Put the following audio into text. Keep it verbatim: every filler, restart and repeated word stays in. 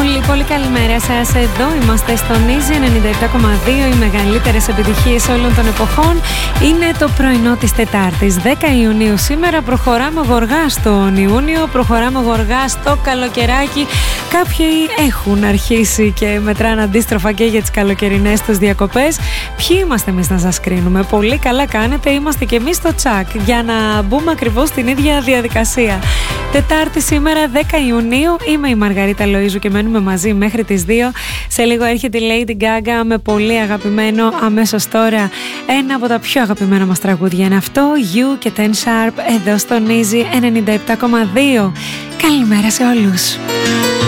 Πολύ πολύ καλημέρα σας. Εδώ είμαστε στον Easy ενενήντα επτά κόμμα δύο. Οι μεγαλύτερες επιτυχίες όλων των εποχών. Είναι το πρωινό της Τετάρτης δέκα Ιουνίου. Σήμερα προχωράμε γοργά στον Ιούνιο, προχωράμε γοργά στο καλοκαιράκι. Κάποιοι έχουν αρχίσει και μετράνε αντίστροφα και για τις καλοκαιρινές τους διακοπές. Ποιοι είμαστε εμείς να σας κρίνουμε? Πολύ καλά κάνετε, είμαστε και εμείς στο τσακ για να μπούμε ακριβώς στην ίδια διαδικασία. Τετάρτη σήμερα δέκα Ιουνίου. Είμαι η Μαργαρίτα Λοΐζου και μένουμε μαζί μέχρι τις δύο. Σε λίγο έρχεται η Lady Gaga με πολύ αγαπημένο αμέσως τώρα. Ένα από τα πιο αγαπημένα μας τραγούδια είναι αυτό, You και Ten Sharp, εδώ στον Easy ενενήντα επτά κόμμα δύο. Καλημέρα σε όλους.